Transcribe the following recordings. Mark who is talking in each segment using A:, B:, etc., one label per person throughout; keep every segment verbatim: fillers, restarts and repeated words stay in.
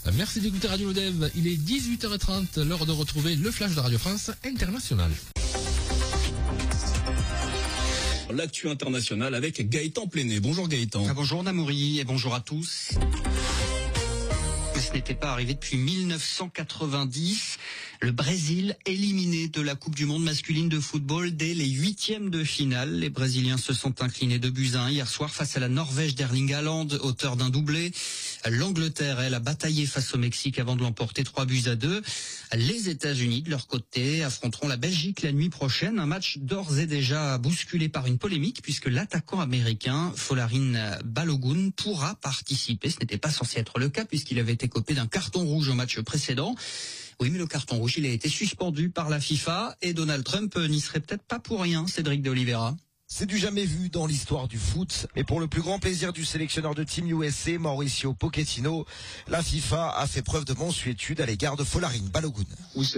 A: Merci d'écouter Radio Lodev. Il est dix-huit heures trente, l'heure de retrouver le flash de Radio France International.
B: L'actu internationale avec Gaëtan Pléné. Bonjour Gaëtan.
C: Ah, bonjour Namouri et bonjour à tous. Ce n'était pas arrivé depuis mille neuf cent quatre-vingt-dix. Le Brésil éliminé de la Coupe du Monde masculine de football dès les huitièmes de finale. Les Brésiliens se sont inclinés deux buts à un hier soir face à la Norvège d'Erling Haaland, auteur d'un doublé. L'Angleterre, elle, a bataillé face au Mexique avant de l'emporter trois buts à deux. Les États-Unis, de leur côté, affronteront la Belgique la nuit prochaine. Un match d'ores et déjà bousculé par une polémique puisque l'attaquant américain Folarin Balogun pourra participer. Ce n'était pas censé être le cas puisqu'il avait été copé d'un carton rouge au match précédent. Oui, mais le carton rouge, il a été suspendu par la FIFA et Donald Trump n'y serait peut-être pas pour rien, Cédric de Oliveira.
D: C'est du jamais vu dans l'histoire du foot. Et pour le plus grand plaisir du sélectionneur de Team U S A, Mauricio Pochettino, la FIFA a fait preuve de mansuétude à l'égard de Folarin Balogun.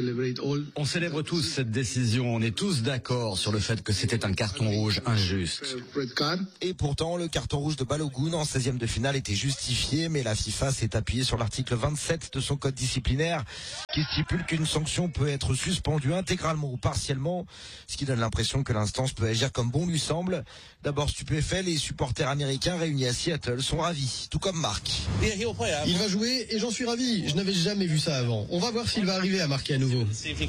E: On célèbre tous cette décision. On est tous d'accord sur le fait que c'était un carton rouge injuste.
D: Et pourtant, le carton rouge de Balogun en seizième de finale était justifié, mais la FIFA s'est appuyée sur l'article vingt-sept de son code disciplinaire qui stipule qu'une sanction peut être suspendue intégralement ou partiellement, ce qui donne l'impression que l'instance peut agir comme bon lui semble. D'abord stupéfait, les supporters américains réunis à Seattle sont ravis, tout comme Marc.
F: Il va jouer et j'en suis ravi. Je n'avais jamais vu ça avant. On va voir s'il va arriver à marquer à nouveau.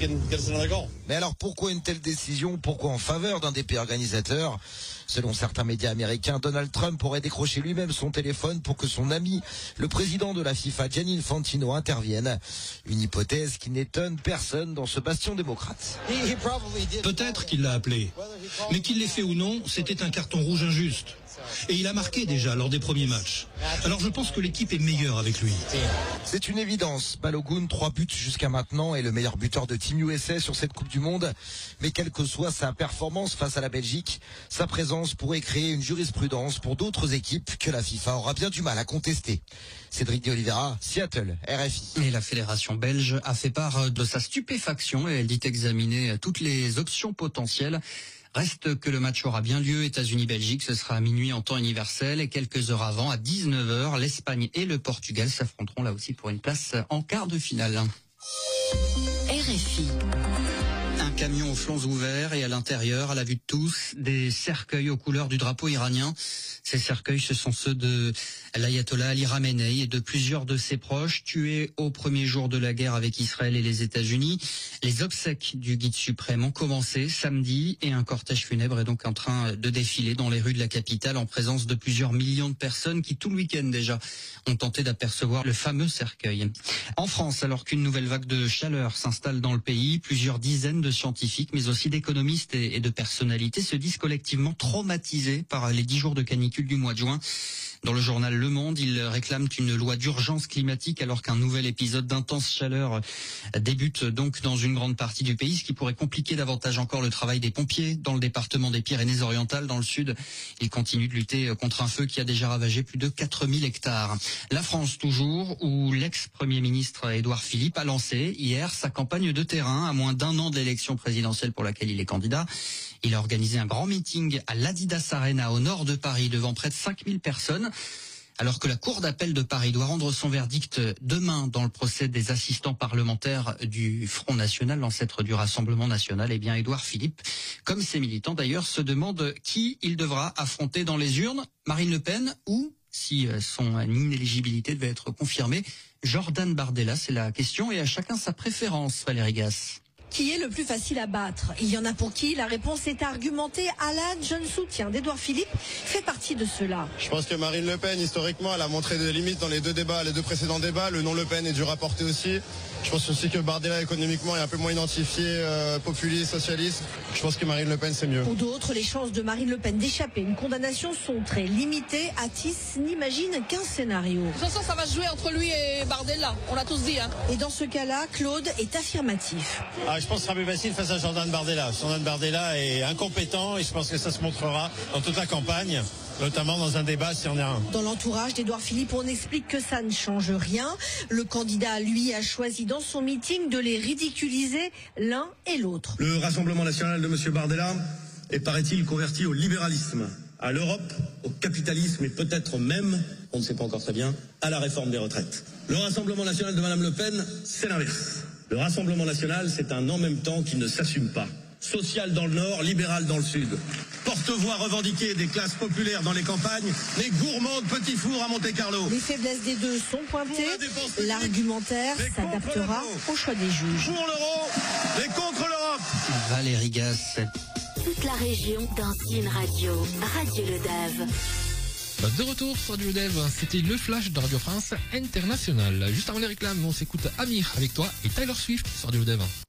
D: Mais alors pourquoi une telle décision? Pourquoi en faveur d'un des pays organisateurs? Selon certains médias américains, Donald Trump aurait décroché lui-même son téléphone pour que son ami, le président de la FIFA, Gianni Infantino, intervienne. Une hypothèse qui n'étonne personne dans ce bastion démocrate.
G: Peut-être qu'il l'a appelé, mais qu'il l'ait fait ou non, c'était un carton rouge injuste. Et il a marqué déjà lors des premiers matchs. Alors je pense que l'équipe est meilleure avec lui.
D: C'est une évidence. Balogun, trois buts jusqu'à maintenant, est le meilleur buteur de Team U S A sur cette Coupe du Monde. Mais quelle que soit sa performance face à la Belgique, sa présence pourrait créer une jurisprudence pour d'autres équipes que la FIFA aura bien du mal à contester. Cédric de Oliveira, Seattle, R F I.
C: Et la fédération belge a fait part de sa stupéfaction et elle dit examiner toutes les options potentielles. Reste que le match aura bien lieu. États-Unis-Belgique, ce sera à minuit en temps universel et quelques heures avant, à dix-neuf heures, l'Espagne et le Portugal s'affronteront là aussi pour une place en quart de finale.
H: R F I.
C: Un camion aux flancs ouverts et à l'intérieur, à la vue de tous, des cercueils aux couleurs du drapeau iranien. Ces cercueils, ce sont ceux de l'ayatollah Ali Khamenei et de plusieurs de ses proches tués au premier jour de la guerre avec Israël et les États-Unis. Les obsèques du guide suprême ont commencé samedi et un cortège funèbre est donc en train de défiler dans les rues de la capitale en présence de plusieurs millions de personnes qui tout le week-end déjà ont tenté d'apercevoir le fameux cercueil. En France, alors qu'une nouvelle vague de chaleur s'installe dans le pays, plusieurs dizaines de scientifiques, mais aussi d'économistes et de personnalités se disent collectivement traumatisés par les dix jours de canicule du mois de juin. Dans le journal Le Monde, ils réclament une loi d'urgence climatique alors qu'un nouvel épisode d'intense chaleur débute donc dans une grande partie du pays, ce qui pourrait compliquer davantage encore le travail des pompiers. Dans le département des Pyrénées-Orientales, dans le sud, ils continuent de lutter contre un feu qui a déjà ravagé plus de quatre mille hectares. La France toujours, où l'ex-premier ministre Édouard Philippe a lancé hier sa campagne de terrain à moins d'un an de l'élection présidentielle pour laquelle il est candidat. Il a organisé un grand meeting à l'Adidas Arena au nord de Paris devant près de cinq mille personnes. Alors que la Cour d'appel de Paris doit rendre son verdict demain dans le procès des assistants parlementaires du Front National, l'ancêtre du Rassemblement National, eh bien Édouard Philippe, comme ses militants d'ailleurs, se demande qui il devra affronter dans les urnes, Marine Le Pen ou, si son inéligibilité devait être confirmée, Jordan Bardella. C'est la question et à chacun sa préférence, Valérie Gasse.
H: Qui est le plus facile à battre? Il y en a pour qui la réponse est argumentée. Alan, jeune soutien d'Édouard Philippe, fait partie de ceux-là.
F: Je pense que Marine Le Pen, historiquement, elle a montré des limites dans les deux débats, les deux précédents débats. Le nom Le Pen est dur à porter aussi. Je pense aussi que Bardella, économiquement, est un peu moins identifié, euh, populiste, socialiste. Je pense que Marine Le Pen, c'est mieux.
H: Pour d'autres, les chances de Marine Le Pen d'échapper une condamnation sont très limitées. Atis n'imagine qu'un scénario.
I: De toute façon, ça va se jouer entre lui et Bardella. On l'a tous dit, hein.
H: Et dans ce cas-là, Claude est affirmatif.
J: Ah, je pense que ce sera plus facile face à Jordan Bardella. Jordan Bardella est incompétent et je pense que ça se montrera dans toute la campagne, notamment dans un débat si on est un.
H: Dans l'entourage d'Édouard Philippe, on explique que ça ne change rien. Le candidat, lui, a choisi dans son meeting de les ridiculiser l'un et l'autre.
K: Le Rassemblement national de M. Bardella est, paraît-il, converti au libéralisme. à l'Europe, au capitalisme et peut-être même, on ne sait pas encore très bien, à la réforme des retraites. Le Rassemblement national de Madame Le Pen, c'est l'inverse. Le Rassemblement national, c'est un en même temps qui ne s'assume pas. Social dans le nord, libéral dans le sud. Porte-voix revendiquée des classes populaires dans les campagnes, mais gourmand de petits fours à Monte-Carlo.
H: Les faiblesses des deux sont pointées. L'argumentaire s'adaptera au choix des juges.
K: Pour l'euro et contre l'Europe.
C: Valérie Gasse.
L: Toute la région dans une radio. Radio Le Dave.
A: De retour sur Radio Dev, c'était le flash de Radio France International. Juste avant les réclames, on s'écoute Amir avec toi et Taylor Swift sur Radio Dev.